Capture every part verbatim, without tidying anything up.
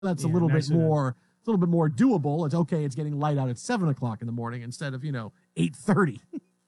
that's yeah, a little nice bit more, it's a little bit more doable. It's okay. It's getting light out at seven o'clock in the morning instead of, you know, eight thirty.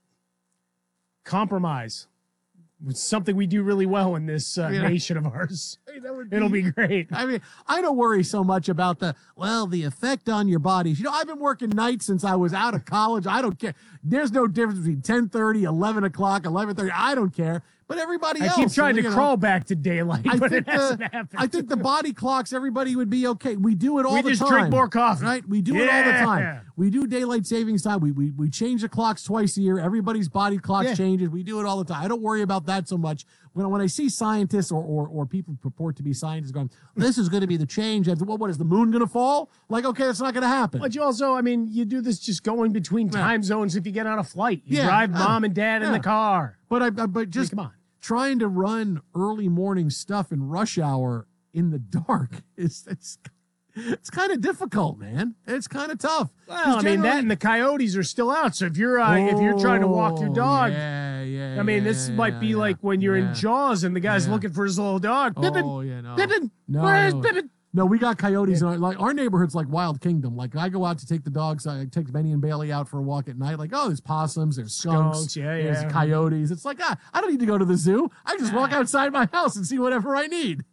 Compromise. It's something we do really well in this uh, Yeah. nation of ours. Hey, that would be- It'll be great. I mean, I don't worry so much about the, well, the effect on your bodies. You know, I've been working nights since I was out of college. I don't care. There's no difference between ten thirty, eleven o'clock, eleven thirty. I don't care. But everybody I else. keep trying you to know, crawl back to daylight, I but think it hasn't the, happened. I think the body clocks, everybody would be okay. We do it all we the just time. drink more coffee. Right? We do it all the Yeah. time. We do daylight savings time. We we we change the clocks twice a year. Everybody's body clocks Yeah. changes. We do it all the time. I don't worry about that so much. When when I see scientists or or, or people purport to be scientists going, this is going to be the change. And well, what is the moon going to fall? Like, okay, that's not going to happen. But you also, I mean, you do this just going between time zones if you get on a flight. You Yeah. drive Yeah. mom and dad in Yeah. the car. But I, I but just come on. trying to run early morning stuff in rush hour in the dark is it's it's kind of difficult, man. It's kind of tough. Well, I mean, that and the coyotes are still out. So if you're uh, if you're trying to walk your dog, Oh, yeah, yeah. I mean, yeah, this yeah, might be yeah, like when you're yeah. in Jaws and the guy's Yeah. looking for his little dog. Pippin, Oh yeah, no. Pippin, No, where's no. Pippin? No, we got coyotes in our, like our neighborhood's like Wild Kingdom. Like I go out to take the dogs, I take Benny and Bailey out for a walk at night. Like, oh, there's possums, there's skunks, Skunks, yeah, there's yeah. coyotes. It's like, ah, I don't need to go to the zoo. I just walk outside my house and see whatever I need.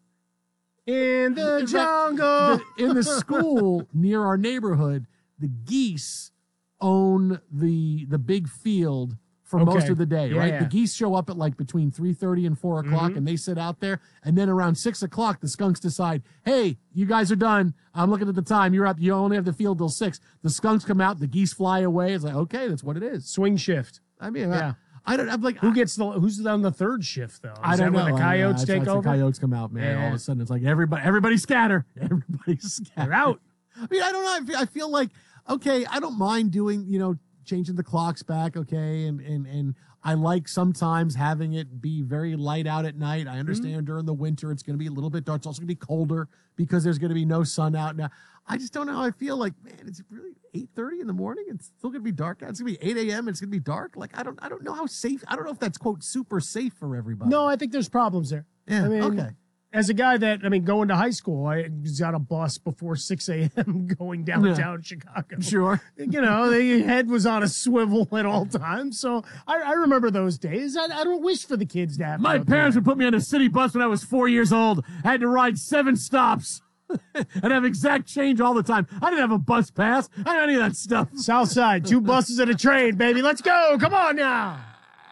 In the In fact, jungle. the- in the school near our neighborhood, the geese own the the big field for most Okay. of the day, Yeah, right? yeah. The geese show up at like between three thirty and four o'clock, Mhm. and they sit out there. And then around six o'clock, the skunks decide, hey, you guys are done. I'm looking at the time. You're up. You only have the field till six. The skunks come out. The geese fly away. It's like, okay, that's what it is. Swing shift. I mean, Yeah. I, I don't. I'm like, Who gets the who's on the third shift though? Is I don't that know. when the I- coyotes I- take it's over? The coyotes come out, man. All of Yeah. a sudden, it's like everybody, everybody scatter. Everybody scatter. They're out. I mean, I don't know. I feel, I feel like, okay, I don't mind doing, you know, changing the clocks back, okay, and and and I like sometimes having it be very light out at night. I understand Mm-hmm. during the winter it's going to be a little bit dark. It's also going to be colder because there's going to be no sun out now. I just don't know how I feel. Like, man, it's really eight thirty in the morning. It's still going to be dark out. It's going to be eight a.m. It's going to be dark. Like, I don't, I don't know how safe. I don't know if that's quote super safe for everybody. No, I think there's problems there. Yeah. I mean, okay. As a guy that, I mean, going to high school, I was on a bus before six a.m. going downtown Chicago. Sure. You know, the head was on a swivel at all times. So I, I remember those days. I, I don't wish for the kids to have to My go parents through would put me on a city bus when I was four years old. I had to ride seven stops and have exact change all the time. I didn't have a bus pass. I didn't have any of that stuff. that. South Side, two buses and a train, baby. Let's go. Come on now.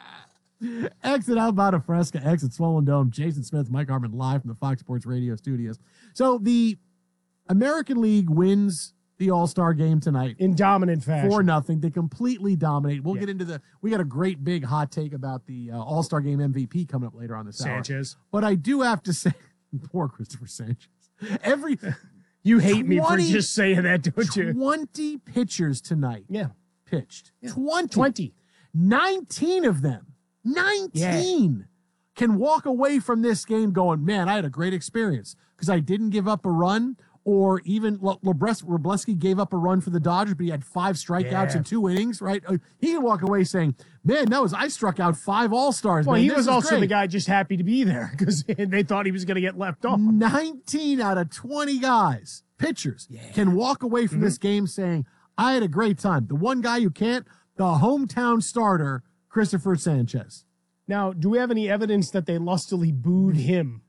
Exit Alvada Fresca, exit Swollen Dome. Jason Smith, Mike Harmon, live from the Fox Sports Radio studios. So the American League wins the All-Star game tonight. In dominant fashion. Four nothing. They completely dominate. We'll Yeah. get into the. We got a great big hot take about the uh, All Star Game M V P coming up later on this hour. Sanchez. But I do have to say, poor Christopher Sanchez. Every You hate me for twenty just saying that, don't you? twenty pitchers tonight Yeah. pitched. twenty. twenty. nineteen of them. nineteen can walk away from this game going, man, I had a great experience because I didn't give up a run. Or even Le- Lebres- Wrobleski gave up a run for the Dodgers, but he had five strikeouts Yeah. in two innings, right? Uh, He can walk away saying, man, that was, I struck out five All-Stars. Well, man. he This was is also great." the guy just happy to be there because they thought he was going to get left off. nineteen out of twenty guys, pitchers, can walk away from Mm-hmm. this game saying, I had a great time. The one guy who can't, the hometown starter, Christopher Sanchez. Now, do we have any evidence that they lustily booed him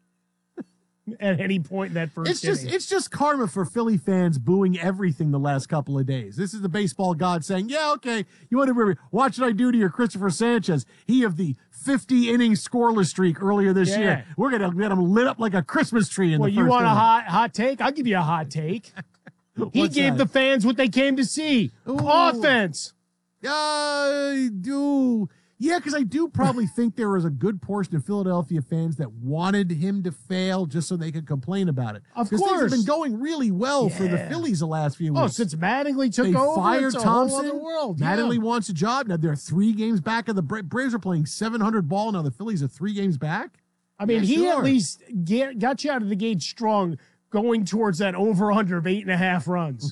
at any point in that first It's just inning? it's just karma for Philly fans booing everything the last couple of days. This is the baseball god saying, yeah, okay, you want to watch what I do to your Christopher Sanchez. He of the fifty inning scoreless streak earlier this Yeah. year. We're going to get him lit up like a Christmas tree in Well, the you first want a inning. hot hot take? I'll give you a hot take. He What's gave that? the fans what they came to see. Ooh. Offense. I do. Yeah, because I do probably think there was a good portion of Philadelphia fans that wanted him to fail just so they could complain about it. Of 'Cause things have course. been going really well for the Yeah. Phillies the last few weeks. Oh, since Mattingly took they over, fired it's a Thompson. whole other world. Mattingly Yeah. wants a job. Now they're three games back of the Bra- Braves are playing seven hundred ball. Now the Phillies are three games back. I mean, Yeah, he sure. at least get, got you out of the gate strong going towards that over-under of eight and a half runs.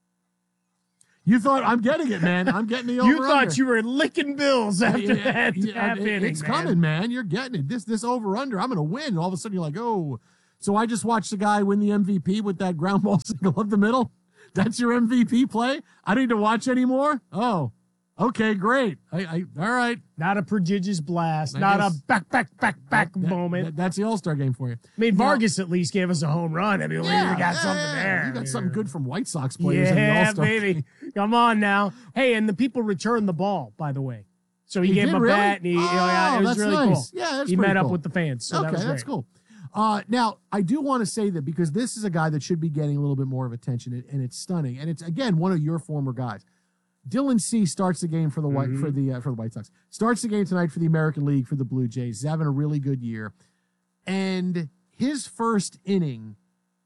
You thought I'm getting it, man. I'm getting the over. You thought you were licking bills after that half it- inning, It's man. coming, man. You're getting it. This this over under. I'm going to win. All of a sudden, you're like, oh. So I just watched the guy win the M V P with that ground ball single up the middle. That's your M V P play? I need to watch anymore? Oh, okay, great. I, I all right. Not a prodigious blast. I not guess- a back, back, back, back That- moment. that- that's the All-Star game for you. I mean, Now- Vargas at least gave us a home run. I mean, we got yeah, something yeah, there. You got something good from White Sox players in the Yeah, All-Star baby. game. Come on now. Hey, and the people returned the ball, by the way. So he, He gave did, him a really? bat, and he, Oh, you know, yeah, it was that's really nice. cool. Yeah, that's he pretty met up cool. with the fans. So okay, that was that's great. cool. Uh, now, I do want to say that because this is a guy that should be getting a little bit more of attention, and- and it's stunning. And it's, again, one of your former guys. Dylan C starts the game for the White Mhm. for the uh, for the White Sox. Starts the game tonight for the American League for the Blue Jays. He's having a really good year. And his first inning,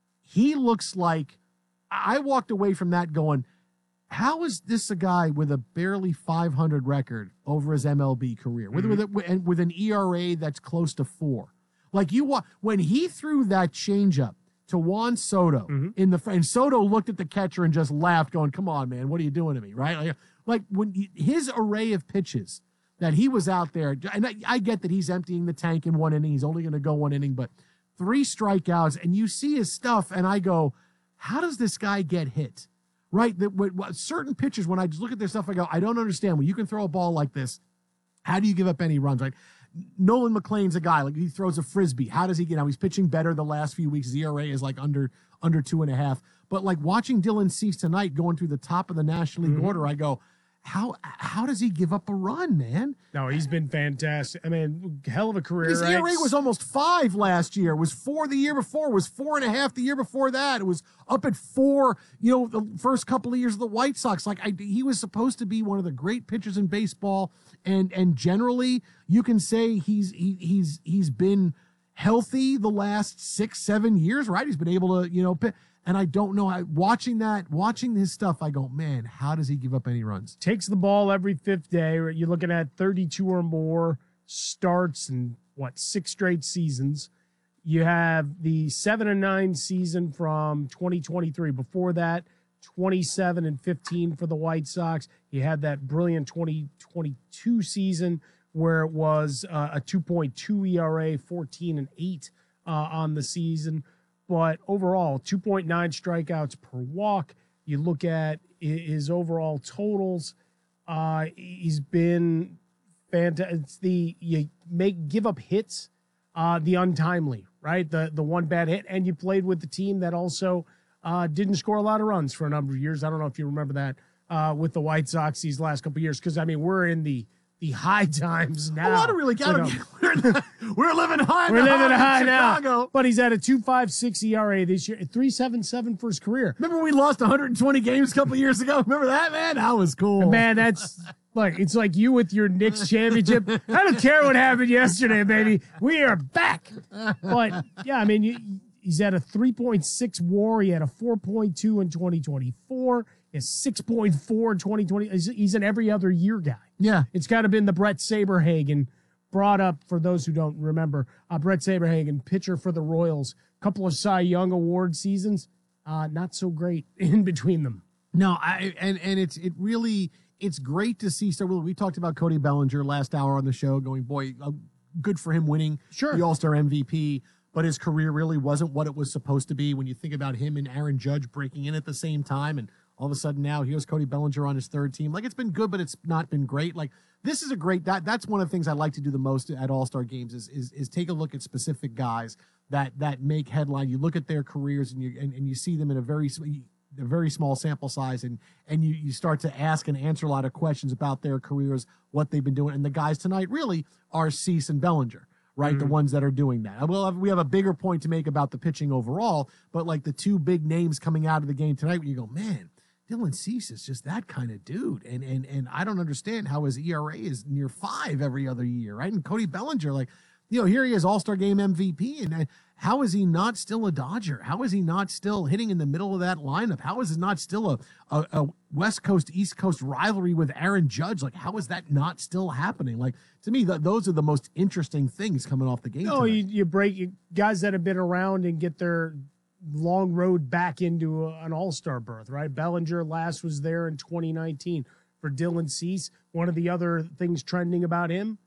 he looks like I walked away from that going, how is this a guy with a barely five hundred record over his M L B career with with, a, and with an E R A that's close to four? Like you wa- when he threw that changeup to Juan Soto Mhm. in the and Soto looked at the catcher and just laughed, going, "Come on, man, what are you doing to me?" Right? Like, like when he, his array of pitches that he was out there, and I, I get that he's emptying the tank in one inning. He's only going to go one inning, but three strikeouts, and you see his stuff, and I go, "How does this guy get hit?" Right? That when- when- certain pitchers, when I just look at their stuff, I go, "I don't understand. When you can throw a ball like this, how do you give up any runs?" Right? Nolan McLean's a guy like he throws a frisbee. How does he get? Now he's pitching better the last few weeks. His E R A is like under under two and a half. But like watching Dylan Cease tonight going through the top of the National League Mhm. order, I go, how how does he give up a run, man? No, he's been fantastic. I mean, hell of a career. His E R A right? was almost five last year. It was four the year before. It was four and a half the year before that. It was up at four. You know, the first couple of years of the White Sox. Like I, he was supposed to be one of the great pitchers in baseball, and and generally you can say he's he, he's he's been healthy the last six seven years. Right? He's been able to you know. Pit, and I don't know. I, watching that, watching his stuff, I go, man, how does he give up any runs? Takes the ball every fifth day. You're looking at thirty-two or more starts and what, six straight seasons. You have the seven and nine season from twenty twenty-three. Before that, twenty-seven and fifteen for the White Sox. You had that brilliant twenty twenty-two season where it was uh, a two point two E R A, fourteen and eight uh, on the season. But overall, two point nine strikeouts per walk. You look at i- his overall totals. Uh, he's been fantastic. It's the you make give up hits, uh, the untimely, right? The the one bad hit, and you played with the team that also uh, didn't score a lot of runs for a number of years. I don't know if you remember that uh, with the White Sox these last couple of years, because I mean we're in the the high times now. Oh, I don't really You know, get we're, we're living high. we're now living in high Chicago. now, but he's at a two point five six E R A this year, three point seven seven for his career. Remember we lost one hundred twenty games a couple of years ago? Remember that, man? That was cool. Man, that's like it's like you with your Knicks championship. I don't care what happened yesterday, baby. We are back. But yeah, I mean, you, he's at a three point six WAR. He had a four point two in twenty twenty-four. He has six point four in twenty twenty. He's, he's an every other year guy. Yeah. It's kind of been the Brett Saberhagen brought up for those who don't remember. Uh, Brett Saberhagen, pitcher for the Royals, couple of Cy Young Award seasons. Uh, not so great in between them. No, I and and it's it really it's great to see. So we talked about Cody Bellinger last hour on the show, going, boy, uh, good for him winning Sure. the All Star M V P. But his career really wasn't what it was supposed to be. When you think about him and Aaron Judge breaking in at the same time, and all of a sudden now here's Cody Bellinger on his third team. Like it's been good, but it's not been great. Like this is a great that that's one of the things I like to do the most at All Star games is is is take a look at specific guys that that make headline. You look at their careers and you and, and you see them in a very sm- a very small sample size, and and you you start to ask and answer a lot of questions about their careers, what they've been doing. And the guys tonight really are Cease and Bellinger. Right, the ones that are doing that. Well, we have a bigger point to make about the pitching overall, but like the two big names coming out of the game tonight, when you go, man, Dylan Cease is just that kind of dude, and and and I don't understand how his E R A is near five every other year, right? And Cody Bellinger, like, you know, here he is, All Star Game M V P, and uh, how is he not still a Dodger? How is he not still hitting in the middle of that lineup? How is it not still a a, a West Coast East Coast rivalry with Aaron Judge? Like, how is that not still happening? Like, to me, th- those are the most interesting things coming off the game. No, you, tonight. you break you, guys that have been around and get their long road back into a, an all-star berth, right? Bellinger last was there in twenty nineteen. For Dylan Cease, one of the other things trending about him,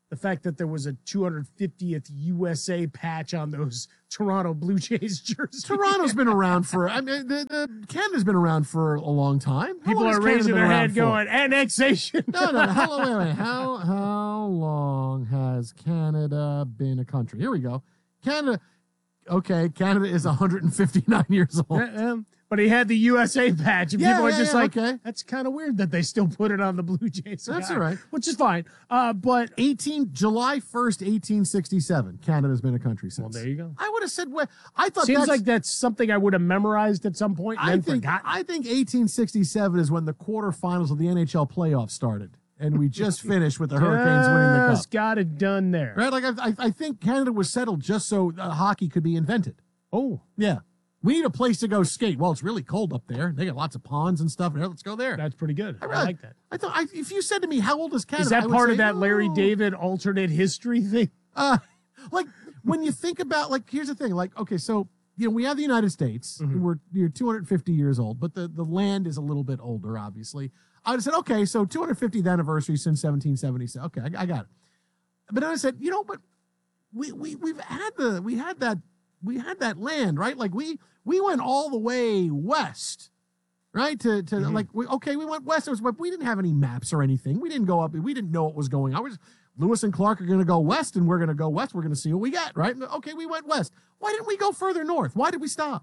the fact that there was a two hundred fiftieth U S A patch on those Toronto Blue Jays jerseys. Toronto's been around for, I mean, the, the Canada's been around for a long time. How People long has are Canada raising been their around head for? going, annexation. No, no, no. How long, wait, wait. How, how long has Canada been a country? Here we go. Canada, okay, Canada is one hundred fifty-nine years old. Yeah, um, but he had the U S A patch, and Yeah, people are yeah, just yeah, like, okay. that's kind of weird that they still put it on the Blue Jays. That's guy, all right. Which is fine. Uh, but, eighteen July first, eighteen sixty-seven. Canada's been a country since. well, there you go. I would have said, well, I thought Seems that's, like that's something I would have memorized at some point and I then think, forgotten. I think eighteen sixty-seven is when the quarterfinals of the N H L playoffs started. And we just finished with the Hurricanes winning the cup. Just got it done there. Right? Like, I, I I think Canada was settled just so uh, hockey could be invented. Oh, Yeah. We need a place to go skate. Well, it's really cold up there. They got lots of ponds and stuff. Yeah, let's go there. that's pretty good. I, really- like that. I thought I, if you said to me, "How old is Canada?" Is that I would part of say, that Larry "Oh." David alternate history thing? Uh, like when you think about, like, here's the thing. Like, okay, so you know we have the United States. Mhm. We're you're two hundred fifty years old, but the the land is a little bit older. Obviously, I would have said, okay, so two hundred fiftieth anniversary since seventeen seventy-seven. Okay, I, I got it. But then I said, you know, but we we we've had the we had that we had that land, right? Like we we went all the way west, right? To to Mhm. like we, okay, we went west, but we didn't have any maps or anything. We didn't go up. We didn't know what was going on. We just, Lewis and Clark are going to go west, and we're going to go west. We're going to see what we got, right? Okay, we went west. Why didn't we go further north? Why did we stop?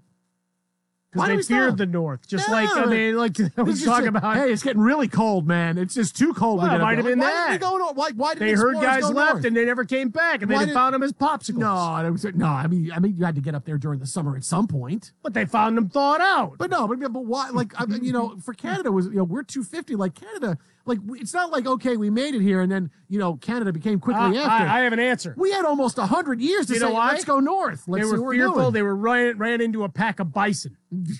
Why Because do they we feared stop? the North. Just No, like I but- mean, like I was It's just talking a- about. Hey, it's getting really cold, man. It's just too cold. Well, we it gotta might go. have been Why that. Did we go north? Why, why did They heard explorers guys go left north? and they never came back, and Why they did- found them as popsicles. No, it was, no. I mean, I mean, you had to get up there during the summer at some point. But they found them thawed out. But no, but, but why? Like, I mean, you know, for Canada was, you know, we're two fifty. Like Canada, like it's not like okay, we made it here, and then you know, Canada became quickly Uh, after. I, I have an answer. we had almost a hundred years to You say, know why? let's go north. Let's They see what were we're fearful. doing. They were ran, ran into a pack of bison.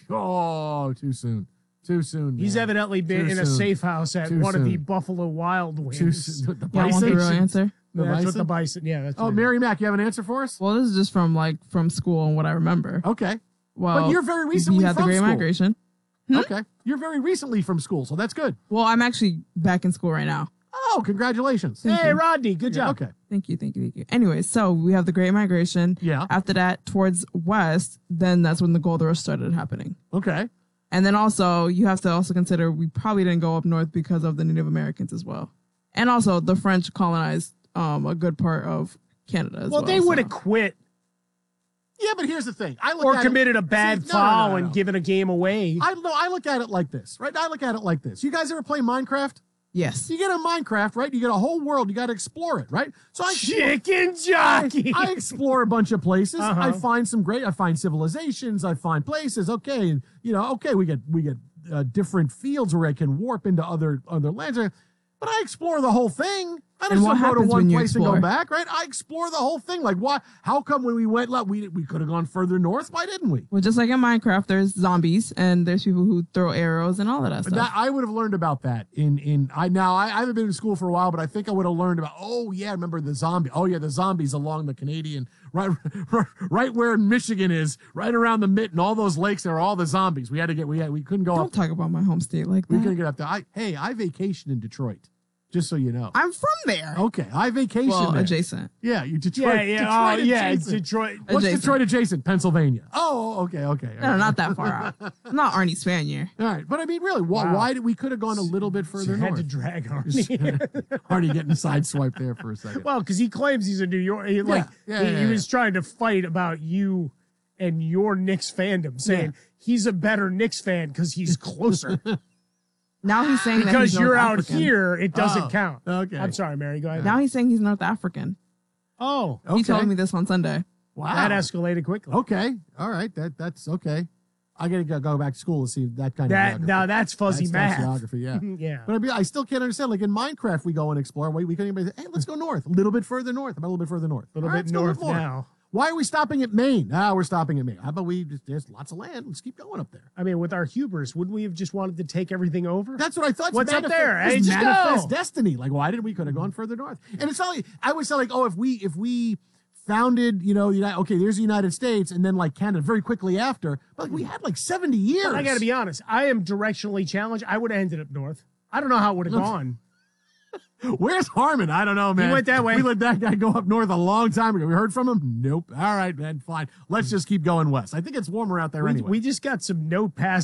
Oh, too soon. Too soon. He's man. evidently been Too in a soon. safe house at Too one of the soon. Buffalo Wild Wings. Too soon. The Yeah, I want the bison? real answer. The That's what bison? the bison. Yeah, that's Oh, what it Mary Mac, you have an answer for us? Well, this is just from like from school and what I remember. Okay. Well, But you're very recently you had the from Great school. Migration. Hmm? Okay. You're very recently from school, so that's good. Well, I'm actually back in school right now. Oh, congratulations. is. Thank Hey, you. Rodney, good Yeah, job. okay. Thank you, thank you, thank you. Anyway, so we have the Great Migration. Yeah. After that, towards west, then that's when the gold rush started happening. Okay. And then also, you have to also consider we probably didn't go up north because of the Native Americans as well. And also, the French colonized um, a good part of Canada as well. Well, they would have so. quit Yeah, but here's the thing. I look or at committed it, a bad See, no, no, foul no, no, and no. given a game away. I no, I look at it like this, right? I look at it like this. You guys ever play Minecraft? Yes. You get a Minecraft, right? You get a whole world. You got to explore it, right? So I Chicken I, jockey. I explore a bunch of places. Uh-huh. I find some great. I find civilizations. I find places. Okay, and you know, okay, we get we get uh, different fields where I can warp into other other lands. But I explore the whole thing. I And don't what just go to happens one when you place and go explore? back, right? I explore the whole thing. Like, why? How come when we went left, we we could have gone further north? Why didn't we? Well, just like in Minecraft, there's zombies and there's people who throw arrows and all of that But stuff. that, I would have learned about that in in I now I, I haven't been in school for a while, but I think I would have learned about. Oh yeah, remember the zombie? Oh yeah, the zombies along the Canadian right right, right where Michigan is, right around the mitten. All those lakes there are all the zombies. We had to get we had, we couldn't go Don't up. talk about my home state like We that. couldn't get up there. I hey, I vacationed in Detroit, just so you know. I'm from there. Okay, I vacationed well, there. adjacent. Yeah, you Detroit. yeah, yeah, Detroit oh, yeah. It's adjacent. Detroit. What's Adjacent. Detroit adjacent? Pennsylvania. Oh, okay, okay. No, no, not that far out. I'm not Arnie Spanier. All right, but I mean, really, why, Wow. why did we could have gone a little bit further You had north? to drag Arnie. Already getting sideswiped there for a second. Well, because he claims he's a New York. He, like yeah, he, yeah, he yeah. was trying to fight about you and your Knicks fandom, saying he's a better Knicks fan because he's closer. Now he's saying that because he's you're North out African. here, it doesn't Oh, count. okay. I'm sorry, Mary. Go ahead. Now he's saying he's North African. oh, Okay. He told me this on Sunday. Wow. that escalated quickly. Okay. All right. That that's okay. I gotta go, go back to school to see that kind of that geography. now that's fuzzy That's- math. that's geography, yeah. yeah. But I mean, I still can't understand. Like in Minecraft, we go and explore. We, we couldn't even say, hey, let's go north, a little bit further north, about a little bit further north, A little All right, bit let's go north more. now. Why are we stopping at Maine? Ah, we're stopping at Maine. How about we just, there's lots of land. Let's keep going up there. I mean, with our hubris, wouldn't we have just wanted to take everything over? That's what I thought. It's What's up manifest- there? Hey, it's just manifest go. destiny. Like, why did we could have gone further north? And it's not like I would say, like, oh, if we if we founded, you know, United, okay, there's the United States, and then like Canada very quickly after. But like, we had like seventy years. But I got to be honest. I am directionally challenged. I would have ended up north. I don't know how it would have gone. Where's Harmon? I don't know, man. He went that way. We let that guy go up north a long time ago. We heard from him? Nope. All right, man. Fine. Let's just keep going west. I think it's warmer out there We, anyway. we just got some no pass